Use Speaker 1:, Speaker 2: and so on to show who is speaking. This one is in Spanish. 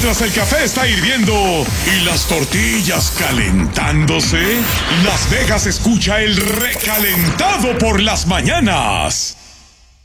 Speaker 1: Mientras el café está hirviendo y las tortillas calentándose, Las Vegas escucha el recalentado por las mañanas.